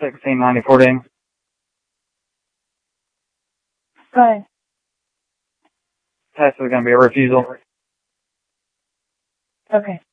1694 ding. Go ahead. Test is going to be a refusal. Okay.